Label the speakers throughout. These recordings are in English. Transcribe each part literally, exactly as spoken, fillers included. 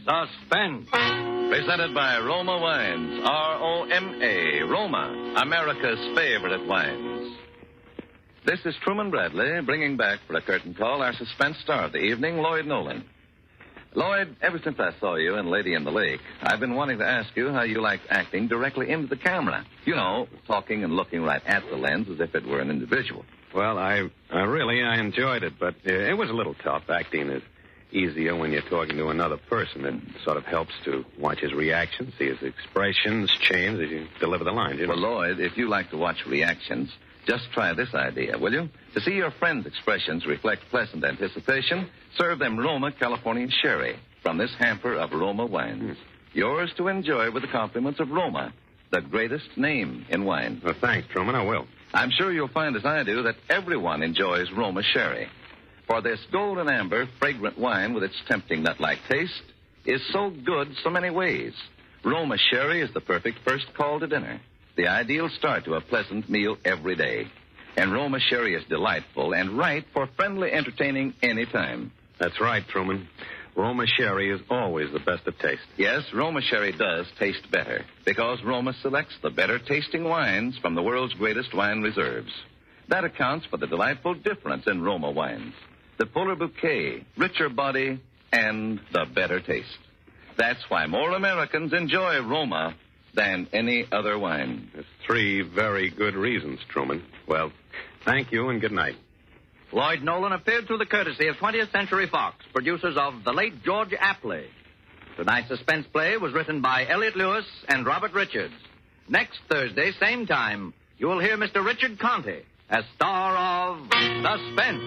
Speaker 1: Suspense.
Speaker 2: Presented by Roma Wines. R O M A. Roma, America's favorite wines. This is Truman Bradley, bringing back for a curtain call our suspense star of the evening, Lloyd Nolan. Lloyd, ever since I saw you in Lady in the Lake, I've been wanting to ask you how you liked acting directly into the camera. You know, talking and looking right at the lens as if it were an individual.
Speaker 1: Well, I, I really, I enjoyed it, but uh, it was a little tough. Acting is easier when you're talking to another person. It sort of helps to watch his reactions, see his expressions change as you deliver the lines. You know?
Speaker 2: Well, Lloyd, if you like to watch reactions, just try this idea, will you? To see your friends' expressions reflect pleasant anticipation, serve them Roma California Sherry from this hamper of Roma wines. Yours to enjoy with the compliments of Roma, the greatest name in wine.
Speaker 1: Well, thanks, Truman. I will.
Speaker 2: I'm sure you'll find, as I do, that everyone enjoys Roma Sherry. For this golden amber, fragrant wine with its tempting nut-like taste is so good so many ways. Roma Sherry is the perfect first call to dinner, the ideal start to a pleasant meal every day. And Roma Sherry is delightful and right for friendly entertaining any time.
Speaker 1: That's right, Truman. Roma Sherry is always the best of taste.
Speaker 2: Yes, Roma Sherry does taste better because Roma selects the better-tasting wines from the world's greatest wine reserves. That accounts for the delightful difference in Roma wines. The fuller bouquet, richer body, and the better taste. That's why more Americans enjoy Roma than any other wine.
Speaker 1: There's three very good reasons, Truman. Well, thank you and good night.
Speaker 3: Lloyd Nolan appeared through the courtesy of twentieth Century Fox, producers of the late George Apley. Tonight's suspense play was written by Elliot Lewis and Robert Richards. Next Thursday, same time, you will hear Mister Richard Conte as star of Suspense.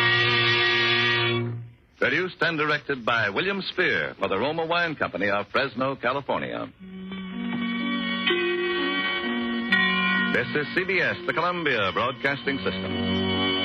Speaker 2: Produced and directed by William Spear for the Roma Wine Company of Fresno, California. This is C B S, the Columbia Broadcasting System.